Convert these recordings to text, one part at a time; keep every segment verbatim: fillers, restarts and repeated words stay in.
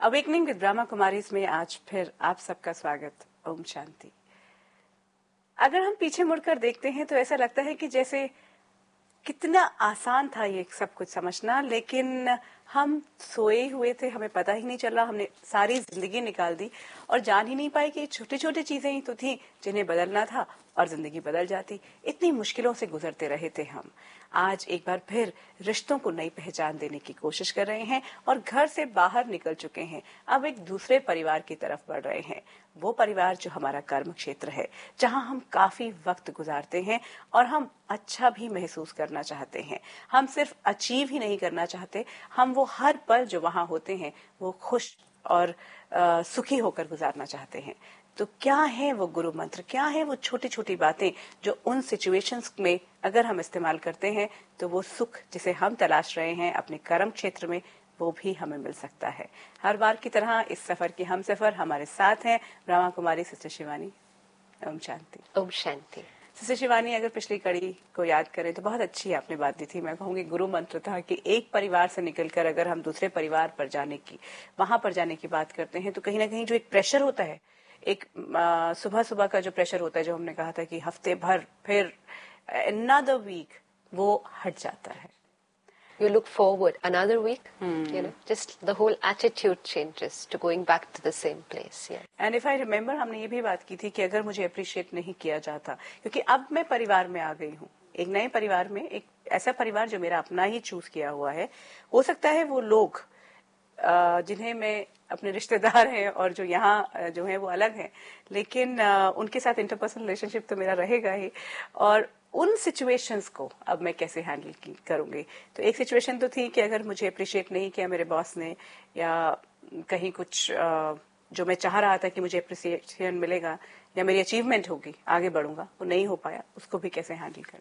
Awakening with Brahma Kumaris में आज फिर आप सबका स्वागत। ओम शांति। अगर हम पीछे मुड़कर देखते हैं तो ऐसा लगता है कि जैसे कितना आसान था ये सब कुछ समझना, लेकिन हम सोए हुए थे, हमें पता ही नहीं चला, हमने सारी जिंदगी निकाल दी और जान ही नहीं पाए कि छोटी छोटी चीजें ही तो थी जिन्हें बदलना था और जिंदगी बदल जाती। इतनी मुश्किलों से गुजरते रहे थे हम। आज एक बार फिर रिश्तों को नई पहचान देने की कोशिश कर रहे हैं और घर से बाहर निकल चुके हैं। अब एक दूसरे परिवार की तरफ बढ़ रहे हैं, वो परिवार जो हमारा कर्म क्षेत्र है, जहां हम काफी वक्त गुजारते हैं और हम अच्छा भी महसूस करना चाहते हैं। हम सिर्फ अचीव ही नहीं करना चाहते, हम वो हर पल जो वहां होते हैं वो खुश और आ, सुखी होकर गुजारना चाहते हैं। तो क्या है वो गुरु मंत्र, क्या है वो छोटी छोटी बातें जो उन सिचुएशंस में अगर हम इस्तेमाल करते हैं तो वो सुख जिसे हम तलाश रहे हैं अपने कर्म क्षेत्र में, वो भी हमें मिल सकता है। हर बार की तरह इस सफर की हम सफर हमारे साथ हैं ब्रह्मा कुमारी सिस्टर शिवानी। ओम शांति। ओम शांति। सिस्टर शिवानी, अगर पिछली कड़ी को याद करें तो बहुत अच्छी आपने बात दी थी। मैं कहूंगी गुरु मंत्र था कि एक परिवार से निकलकर अगर हम दूसरे परिवार पर जाने की, वहां पर जाने की बात करते हैं तो कहीं ना कहीं जो एक प्रेशर होता है, एक सुबह सुबह का जो प्रेशर होता है, जो हमने कहा था कि हफ्ते भर फिर another वीक, वो हट जाता है। You look forward another week, hmm. you know, just the whole attitude changes to going back to the same place. Yeah. And if I remember, हमने ये भी बात की थी कि अगर मुझे अप्रिशिएट नहीं किया जाता, क्योंकि अब मैं परिवार में आ गई हूँ, एक नए परिवार में, एक ऐसा परिवार जो मेरा अपना ही चूज किया हुआ है। हो सकता है वो लोग जिन्हें मैं अपने रिश्तेदार हैं और जो यहाँ जो है वो अलग हैं, लेकिन उनके साथ इंटरपर्सनल रिलेशनशिप तो मेरा रहेगा ही। और उन सिचुएशंस को अब मैं कैसे हैंडल करूंगी। तो एक सिचुएशन तो थी कि अगर मुझे अप्रिशिएट नहीं किया मेरे बॉस ने, या कहीं कुछ जो मैं चाह रहा था कि मुझे अप्रिसिएशन मिलेगा या मेरी अचीवमेंट होगी, आगे बढ़ूंगा, वो नहीं हो पाया, उसको भी कैसे हैंडल करें।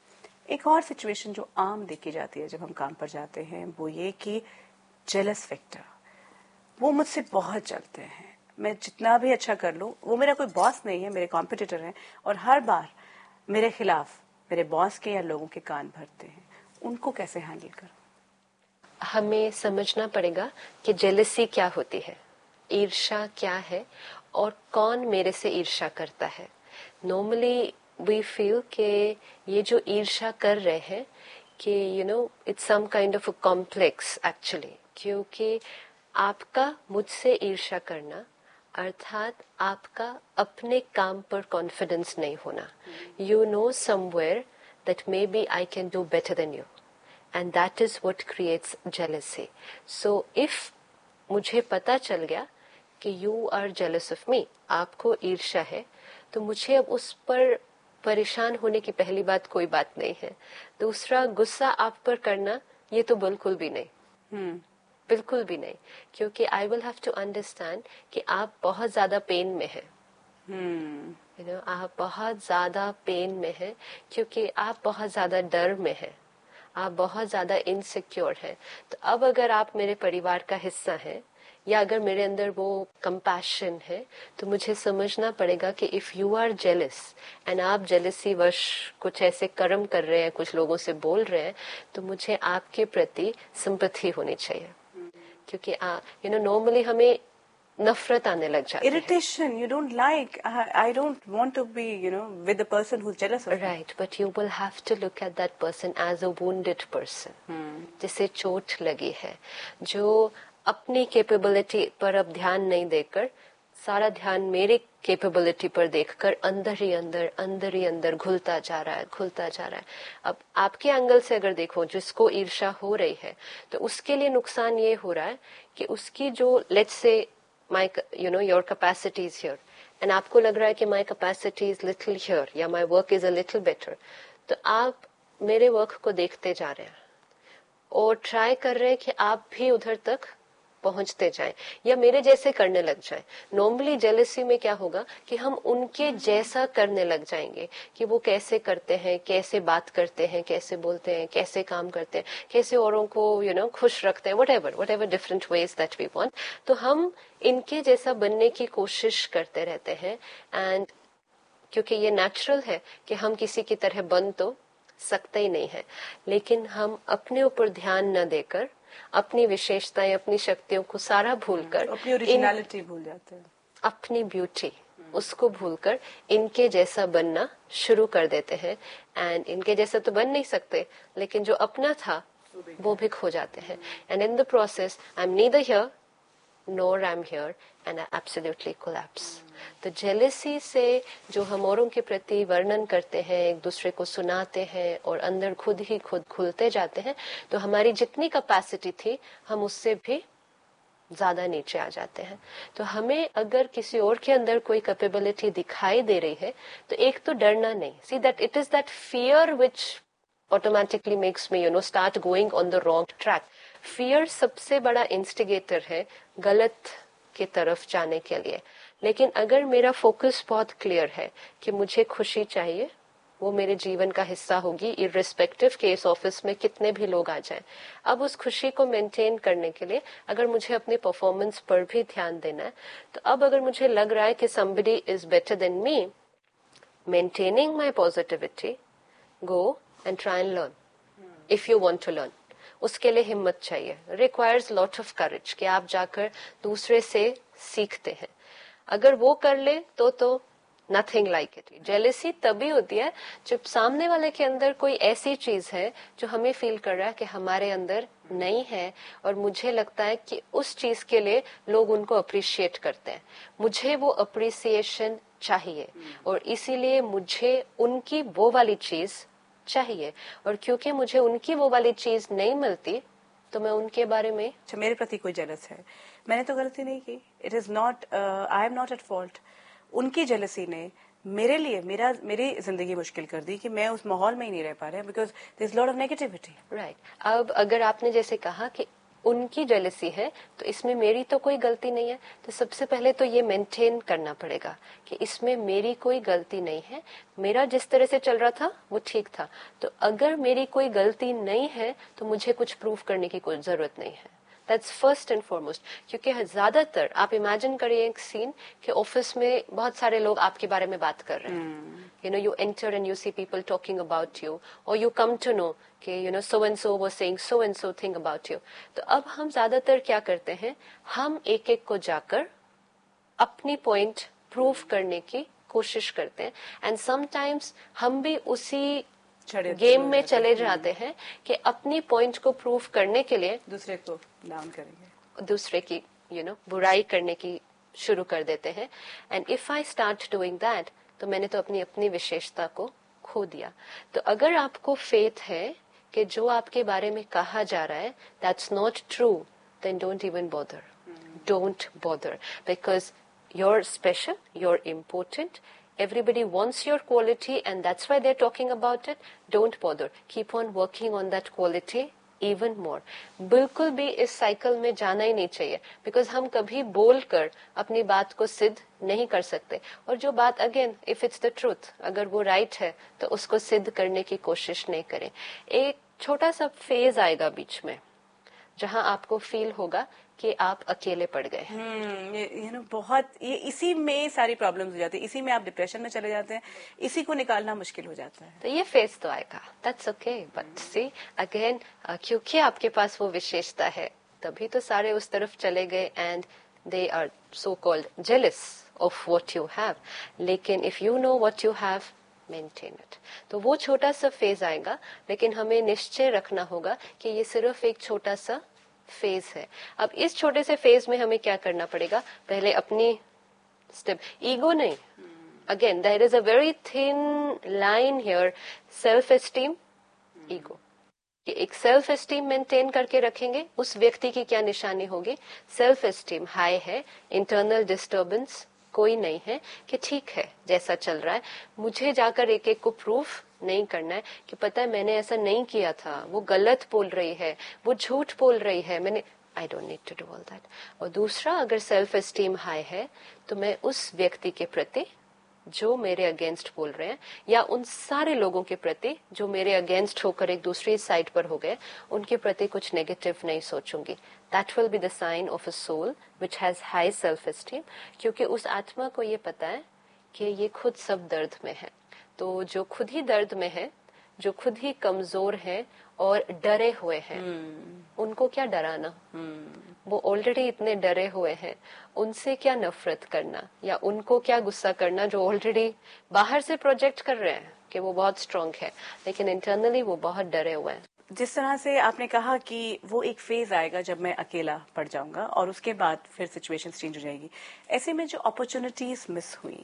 एक और सिचुएशन जो आम देखी जाती है जब हम काम पर जाते हैं, वो ये कि जेलस फैक्टर, वो मुझसे बहुत जलते हैं। मैं जितना भी अच्छा कर लूं, वो मेरा कोई बॉस नहीं है, मेरे कॉम्पिटिटर हैं और हर बार मेरे खिलाफ मेरे बॉस के या लोगों के कान भरते हैं। उनको कैसे हैंडल करूं? हमें समझना पड़ेगा कि जेलसी क्या होती है, ईर्ष्या क्या है और कौन मेरे से ईर्ष्या करता है। नॉर्मली वी फील कि ये जो ईर्ष्या कर रहे हैं कि you know it's some kind of a complex actually, क्योंकि आपका मुझसे ईर्ष्या करना अर्थात आपका अपने काम पर कॉन्फिडेंस नहीं होना। You know somewhere that may B I can do better than you and that is what creates jealousy. So if मुझे पता चल गया कि you are jealous of me, आपको ईर्ष्या है, तो मुझे अब उस पर परेशान होने की पहली बात कोई बात नहीं है। दूसरा, गुस्सा आप पर करना ये तो बिल्कुल भी नहीं, hmm. बिल्कुल भी नहीं, क्योंकि I will have to understand कि आप बहुत ज्यादा पेन में हैं। यू नो आप बहुत ज्यादा पेन में हैं क्योंकि आप बहुत ज्यादा डर में हैं, आप बहुत ज्यादा इनसिक्योर हैं। तो अब अगर आप मेरे परिवार का हिस्सा हैं या अगर मेरे अंदर वो कंपैशन है, तो मुझे समझना पड़ेगा कि if you are jealous and आप जेलसी वश कुछ ऐसे कर्म कर रहे हैं, कुछ लोगों से बोल रहे हैं, तो मुझे आपके प्रति सिंपैथी होनी चाहिए। क्योंकि यू नो नॉर्मली हमें नफरत आने लग जाती है, irritation, you don't like, I, I don't want to be, you know, with the person who's jealous of me. Right, but you will have to look at that person as a wounded person, hmm. जिसे चोट लगी है, जो अपनी capability पर अब ध्यान नहीं देकर सारा ध्यान मेरे कैपेबिलिटी पर देखकर अंदर ही अंदर अंदर ही अंदर घुलता जा रहा है, घुलता जा रहा है। अब आपके एंगल से अगर देखो, जिसको ईर्ष्या हो रही है, तो उसके लिए नुकसान ये हो रहा है कि उसकी जो let's say my you know your capacity is here and आपको लग रहा है कि my capacity is little here या my work is a little better, तो आप मेरे वर्क को देखते जा रहे हैं और ट्राई कर रहे हैं कि आप भी उधर तक पहुंचते जाएं या मेरे जैसे करने लग जाएं। नॉर्मली जेलसी में क्या होगा कि हम उनके जैसा करने लग जाएंगे कि वो कैसे करते हैं, कैसे बात करते हैं, कैसे बोलते हैं, कैसे काम करते हैं, कैसे औरों को यू नो खुश रखते हैं, whatever whatever different ways that we want. तो हम इनके जैसा बनने की कोशिश करते रहते हैं। एंड क्योंकि ये नेचुरल है कि हम किसी की तरह बन तो सकते ही नहीं है, लेकिन हम अपने ऊपर ध्यान न देकर अपनी विशेषताएं, अपनी शक्तियों को सारा भूलकर, अपनी ओरिजिनलिटी भूल जाते हैं, अपनी ब्यूटी उसको भूलकर इनके जैसा बनना शुरू कर देते हैं। एंड इनके जैसा तो बन नहीं सकते, लेकिन जो अपना था वो भी खो जाते हैं। And in the process I am neither here NOR I am here and I absolutely collapse. तो जेलेसी से जो हम औरों के प्रति वर्णन करते हैं, एक दूसरे को सुनाते हैं और अंदर खुद ही खुद खुलते जाते हैं, तो हमारी जितनी कैपेसिटी थी हम उससे भी ज्यादा नीचे आ जाते हैं। तो हमें अगर किसी और के अंदर कोई कैपेबिलिटी दिखाई दे रही है तो एक तो डरना नहीं। See that it is that fear which automatically makes me you know start going on the wrong track. Fear सबसे बड़ा इंस्टिगेटर है गलत की तरफ जाने के लिए। लेकिन अगर मेरा फोकस बहुत क्लियर है कि मुझे खुशी चाहिए, वो मेरे जीवन का हिस्सा होगी, इररिस्पेक्टिव के इस ऑफिस में कितने भी लोग आ जाएं। अब उस खुशी को मेंटेन करने के लिए अगर मुझे अपने परफॉर्मेंस पर भी ध्यान देना है, तो अब अगर मुझे लग रहा है कि somebody is better than me, maintaining my positivity, go and try and learn if you want to learn. उसके लिए हिम्मत चाहिए, requires lot of courage कि आप जाकर दूसरे से सीखते हैं। अगर वो कर ले तो तो नथिंग लाइक इट। जेलेसी तभी होती है जब सामने वाले के अंदर कोई ऐसी चीज है जो हमें फील कर रहा है कि हमारे अंदर नहीं है, और मुझे लगता है कि उस चीज के लिए लोग उनको अप्रिशिएट करते हैं। मुझे वो अप्रिसिएशन चाहिए और इसीलिए मुझे उनकी वो वाली चीज चाहिए, और क्योंकि मुझे उनकी वो वाली चीज नहीं मिलती तो मैं उनके बारे में, अच्छा मेरे प्रति कोई जेलस है, मैंने तो गलती नहीं की, it is not, I am not at fault. उनकी जेलसी ने मेरे लिए मेरा मेरी जिंदगी मुश्किल कर दी कि मैं उस माहौल में ही नहीं रह पा रहा, because there is lot of negativity. Right. अब अगर आपने जैसे कहा कि उनकी जेलसी है तो इसमें मेरी तो कोई गलती नहीं है, तो सबसे पहले तो ये मेंटेन करना पड़ेगा कि इसमें मेरी कोई गलती नहीं है, मेरा जिस तरह से चल रहा था वो ठीक था। तो अगर मेरी कोई गलती नहीं है तो मुझे कुछ प्रूव करने की कोई जरूरत नहीं है। That's first and foremost. क्योंकि ज्यादातर आप इमेजिन करिए एक सीन कि ऑफिस में बहुत सारे लोग आपके बारे में बात कर रहे हैं, you know, you enter and you see people talking about you, और यू कम टू नो कि you know so and so was saying so and so thing about you. तो अब हम ज्यादातर क्या करते हैं, हम एक एक को जाकर अपनी पॉइंट प्रूव करने की कोशिश करते हैं, एंड समटाइम्स हम भी उसी गेम में चले जाते हैं कि अपनी पॉइंट को प्रूव करने के लिए दूसरे को डाउन करेंगे, दूसरे की यू नो बुराई करने की शुरू कर देते हैं। And if I start doing that तो मैंने तो अपनी अपनी विशेषता को खो दिया। तो अगर आपको फेथ है कि जो आपके बारे में कहा जा रहा है that's not true, then don't even bother, don't bother, because you're special, you're important, everybody wants your quality and that's why they're talking about it. Don't bother, keep on working on that quality even more. बिल्कुल भी इस cycle में जाना ही नहीं चाहिए, because हम कभी बोलकर अपनी बात को सिद्ध नहीं कर सकते, और जो बात again if it's the truth, अगर वो राइट right है तो उसको सिद्ध करने की कोशिश नहीं करें। एक छोटा सा फेज आएगा बीच में जहां आपको फील होगा कि आप अकेले पड़ गए। हम्म, ये यू नो बहुत, ये इसी में सारी प्रॉब्लम्स हो जाती है, इसी में आप डिप्रेशन में चले जाते हैं, इसी को निकालना मुश्किल हो जाता है। तो ये फेज तो आएगा, that's okay, but see again क्योंकि आपके पास वो विशेषता है तभी तो सारे उस तरफ चले गए, and they are so called jealous of what you have. लेकिन if you know what you have, maintain it. तो वो छोटा सा फेज आएगा, लेकिन हमें निश्चय रखना होगा कि ये सिर्फ एक छोटा सा फेज है। अब इस छोटे से फेज में हमें क्या करना पड़ेगा, पहले अपनी स्टेप, ईगो नहीं, again there is a very thin line here, self esteem, ego. एक सेल्फ एस्टीम मेंटेन करके रखेंगे, उस व्यक्ति की क्या निशानी होगी, सेल्फ एस्टीम हाई है, इंटरनल डिस्टर्बेंस कोई नहीं है, कि ठीक है जैसा चल रहा है, मुझे जाकर एक एक को प्रूफ नहीं करना है कि पता है मैंने ऐसा नहीं किया था, वो गलत बोल रही है, वो झूठ बोल रही है, मैंने, I don't need to do all that. और दूसरा, अगर सेल्फ एस्टीम हाई है तो मैं उस व्यक्ति के प्रति जो मेरे अगेंस्ट बोल रहे हैं, या उन सारे लोगों के प्रति जो मेरे अगेंस्ट होकर एक दूसरी साइड पर हो गए, उनके प्रति कुछ नेगेटिव नहीं सोचूंगी। That will be the sign of a soul which has high self esteem, क्योंकि उस आत्मा को ये पता है कि ये खुद सब दर्द में है। तो जो खुद ही दर्द में है, जो खुद ही कमजोर हैं और डरे हुए हैं, उनको क्या डराना? वो ऑलरेडी इतने डरे हुए हैं, उनसे क्या नफरत करना या उनको क्या गुस्सा करना जो ऑलरेडी बाहर से प्रोजेक्ट कर रहे हैं कि वो बहुत स्ट्रांग है, लेकिन इंटरनली वो बहुत डरे हुए हैं। जिस तरह से आपने कहा कि वो एक फेज आएगा जब मैं अकेला पड़ जाऊंगा और उसके बाद फिर सिचुएशन चेंज हो जाएगी, ऐसे में जो अपॉर्चुनिटीज मिस हुई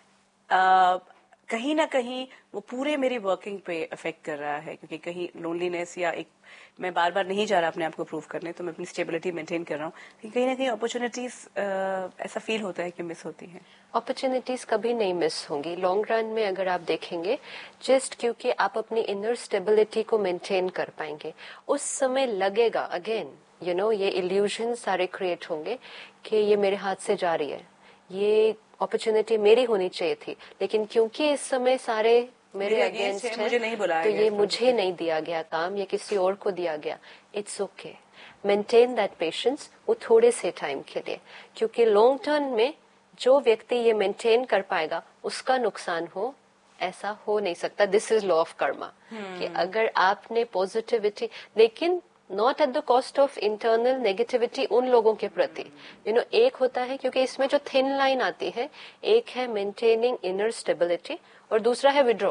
आ, कहीं ना कहीं वो पूरे मेरी वर्किंग पे अफेक्ट कर रहा है, क्योंकि कहीं लोनलीनेस या एक मैं बार बार नहीं जा रहा अपने आप को प्रूव करने, तो मैं अपनी स्टेबिलिटी मेंटेन कर रहा हूँ, लेकिन कहीं ना कहीं अपॉर्चुनिटीज ऐसा फील होता है कि मिस होती हैं। अपॉर्चुनिटीज कभी नहीं मिस होंगी लॉन्ग रन में अगर आप देखेंगे, जस्ट क्योंकि आप अपनी इनर स्टेबिलिटी को मेंटेन कर पाएंगे। उस समय लगेगा अगेन यू नो ये इल्यूजन सारे क्रिएट होंगे कि ये मेरे हाथ से जा रही है, ये अपॉर्चुनिटी मेरी होनी चाहिए थी, लेकिन क्योंकि इस समय सारे मेरे अगेंस्ट है, मुझे नहीं बुलाया तो गया, ये मुझे नहीं दिया गया काम, ये किसी और को दिया गया। It's okay, maintain that patience वो थोड़े से टाइम के लिए, क्योंकि लॉन्ग टर्म में जो व्यक्ति ये मेंटेन कर पाएगा उसका नुकसान हो ऐसा हो नहीं सकता। This is law of Karma कि अगर आपने पॉजिटिविटी, लेकिन not at the cost of internal negativity उन लोगों के प्रति, यू नो एक होता है, क्योंकि इसमें जो थिन लाइन आती है, एक है मेंटेनिंग इनर स्टेबिलिटी और दूसरा है विड्रॉ।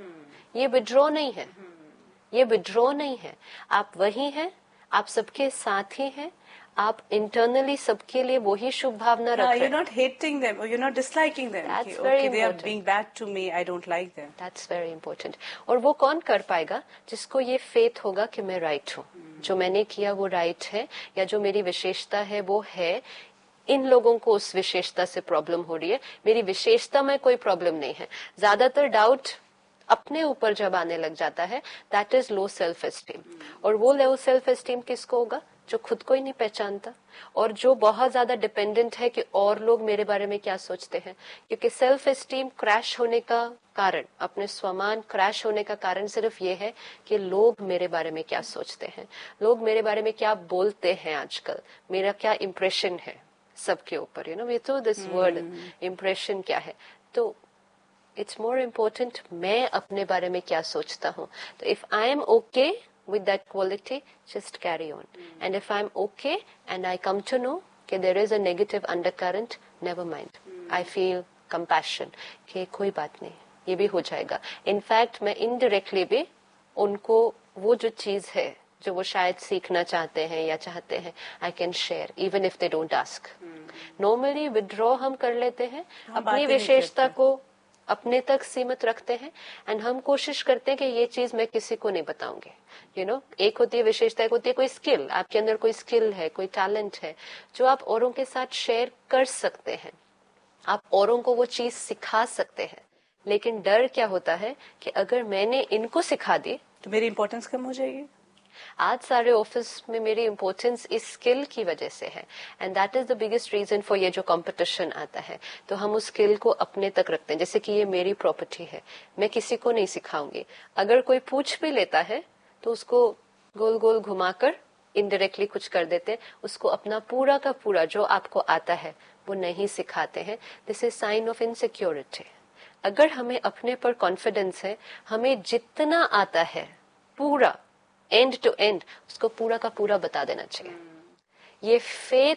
ये विड्रॉ नहीं है, ये विड्रॉ नहीं है, आप वही हैं, आप सबके साथ ही हैं, आप इंटरनली सबके लिए वही शुभ भावना रख रहे हैं। You're not hating them or you're not disliking them. That's okay, very okay, they are important. being bad to me, I don't like them. That's very important. और वो कौन कर पाएगा? जिसको ये फेथ होगा कि मैं राइट हूँ, जो मैंने किया वो राइट है, या जो मेरी विशेषता है वो है। इन लोगों को उस विशेषता से प्रॉब्लम हो रही है, मेरी विशेषता में कोई प्रॉब्लम नहीं है। ज्यादातर डाउट अपने ऊपर जब आने लग जाता है, that is low self esteem. और वो लो सेल्फ एस्टीम किसको होगा? जो खुद को ही नहीं पहचानता और जो बहुत ज्यादा डिपेंडेंट है कि और लोग मेरे बारे में क्या सोचते हैं। क्योंकि सेल्फ एस्टीम क्रैश होने का कारण, अपने स्वमान क्रैश होने का कारण सिर्फ ये है कि लोग मेरे बारे में क्या सोचते हैं, लोग मेरे बारे में क्या बोलते हैं, आजकल मेरा क्या इम्प्रेशन है सबके ऊपर। You know we through this word impression क्या है, तो इट्स मोर इम्पोर्टेंट मैं अपने बारे में क्या सोचता हूँ। तो if I am okay with that quality, just carry on. Mm. And if I'm okay and I come to know that there is a negative undercurrent, never mind. Mm. I feel compassion कि कोई बात नहीं, ये भी हो जाएगा। In fact, मैं indirectly भी उनको वो जो चीज है जो वो शायद सीखना चाहते हैं या चाहते हैं, I can share even if they don't ask. Mm. Normally withdraw हम कर लेते हैं, अपनी विशेषता को अपने तक सीमित रखते हैं, एंड हम कोशिश करते हैं कि ये चीज मैं किसी को नहीं बताऊंगी। यू you नो know, एक होती है विशेषता, एक होती है कोई स्किल, आपके अंदर कोई स्किल है, कोई टैलेंट है जो आप औरों के साथ शेयर कर सकते हैं, आप औरों को वो चीज सिखा सकते हैं। लेकिन डर क्या होता है कि अगर मैंने इनको सिखा दी तो मेरी इंपॉर्टेंस कम हो जाएगी। आज सारे ऑफिस में मेरी इंपॉर्टेंस इस स्किल की वजह से है, and that is the biggest reason for ये जो कंपटीशन आता है। तो हम उस स्किल को अपने तक रखते हैं, जैसे कि ये मेरी प्रॉपर्टी है, मैं किसी को नहीं सिखाऊंगी। अगर कोई पूछ भी लेता है तो उसको गोल गोल घुमाकर इनडायरेक्टली कुछ कर देते हैं, उसको अपना पूरा का पूरा जो आपको आता है वो नहीं सिखाते हैं। This is sine of insecurity. अगर हमें अपने पर कॉन्फिडेंस है, हमें जितना आता है पूरा एंड टू एंड उसको पूरा का पूरा बता देना चाहिए। ये फेथ